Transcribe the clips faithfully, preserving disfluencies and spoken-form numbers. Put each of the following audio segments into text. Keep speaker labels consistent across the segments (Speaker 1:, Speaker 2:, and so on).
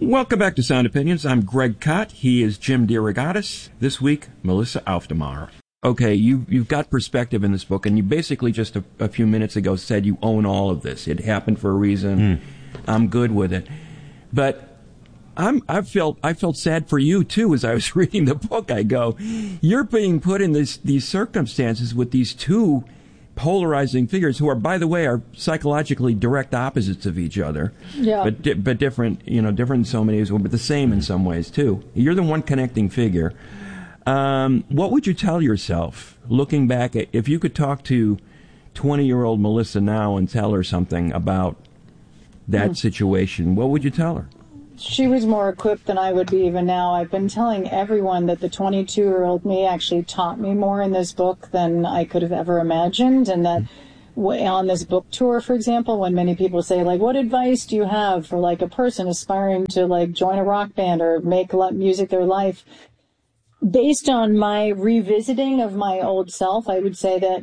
Speaker 1: Welcome back to Sound Opinions. I'm Greg Kot. He is Jim DeRogatis. This week, Melissa Aufdermar. Okay, you, you've got perspective in this book, and you basically just a, a few minutes ago said you own all of this. It happened for a reason. Mm. I'm good with it. But I'm, I felt I felt sad for you, too, as I was reading the book. I go, you're being put in this, these circumstances with these two polarizing figures who are, by the way, are psychologically direct opposites of each other.
Speaker 2: Yeah.
Speaker 1: But di- but different, you know, different in so many ways, but the same in some ways, too. You're the one connecting figure. Um, what would you tell yourself, looking back at, if you could talk to twenty-year-old Melissa now and tell her something about that mm. situation, what would you tell her?
Speaker 2: She was more equipped than I would be even now. I've been telling everyone that the twenty-two-year-old me actually taught me more in this book than I could have ever imagined, and that on this book tour, for example, when many people say, like, what advice do you have for, like, a person aspiring to, like, join a rock band or make music their life? Based on my revisiting of my old self, I would say that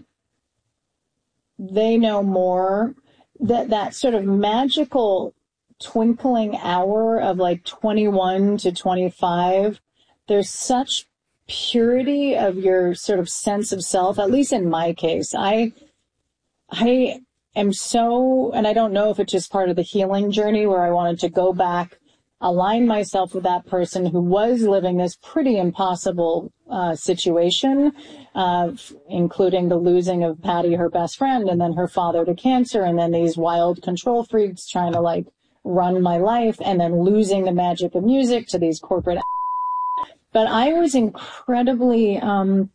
Speaker 2: they know more, that that sort of magical twinkling hour of like twenty-one to twenty-five, there's such purity of your sort of sense of self, at least in my case. I, I am so, and I don't know if it's just part of the healing journey where I wanted to go back, align myself with that person who was living this pretty impossible uh, situation, uh, including the losing of Patty, her best friend, and then her father to cancer, and then these wild control freaks trying to like run my life, and then losing the magic of music to these corporate. But I was incredibly, um,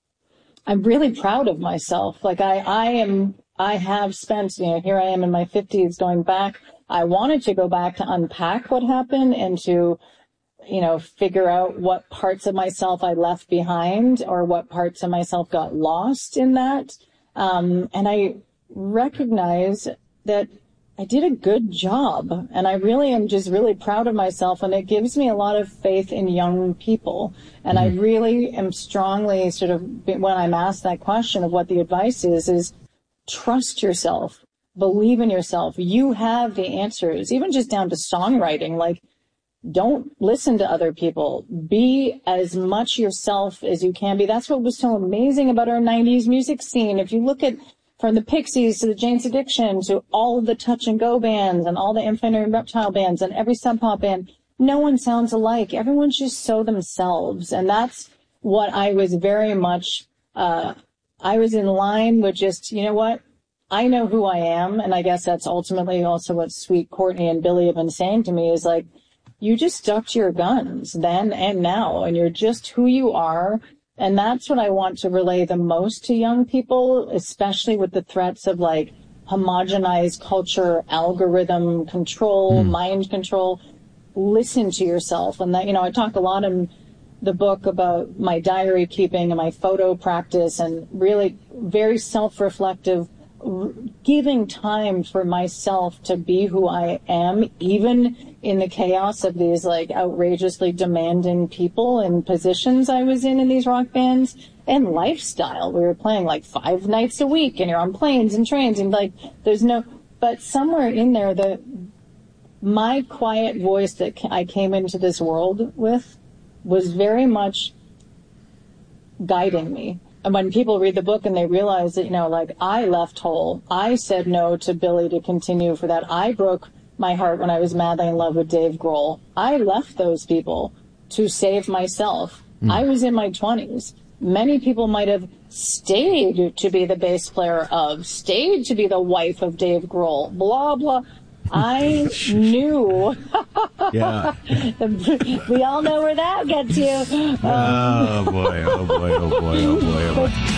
Speaker 2: I'm really proud of myself. Like I, I am, I have spent, you know, here I am in my fifties going back. I wanted to go back to unpack what happened and to, you know, figure out what parts of myself I left behind or what parts of myself got lost in that. Um, and I recognize that I did a good job, and I really am just really proud of myself, and it gives me a lot of faith in young people. And mm-hmm. I really am strongly sort of, when I'm asked that question of what the advice is, is trust yourself, believe in yourself. You have the answers, even just down to songwriting. Like, don't listen to other people. Be as much yourself as you can be. That's what was so amazing about our nineties music scene. If you look at from the Pixies to the Jane's Addiction to all of the touch and go bands and all the Infinite Reptile bands and every Sub Pop band, no one sounds alike. Everyone's just so themselves. And that's what I was very much, uh, I was in line with just, you know what? I know who I am. And I guess that's ultimately also what Sweet Courtney and Billy have been saying to me is like, you just stuck to your guns then and now, and you're just who you are. And that's what I want to relay the most to young people, especially with the threats of like homogenized culture, algorithm control, mm. mind control. Listen to yourself. And that, you know, I talk a lot in the book about my diary keeping and my photo practice and really very self-reflective, giving time for myself to be who I am, even in the chaos of these like outrageously demanding people and positions I was in in these rock bands and lifestyle. We were playing like five nights a week and you're on planes and trains and like there's no, but somewhere in there, the, my quiet voice that I came into this world with was very much guiding me. And when people read the book and they realize that, you know, like I left whole, I said no to Billy to continue for that. I broke my heart when I was madly in love with Dave Grohl. I left those people to save myself. Mm. I was in my twenties. Many people might have stayed to be the bass player of, stayed to be the wife of Dave Grohl, blah, blah. I knew.
Speaker 3: Yeah.
Speaker 2: We all know where that gets you. Um,
Speaker 3: oh, boy, oh, boy, oh, boy, oh, boy, oh, boy.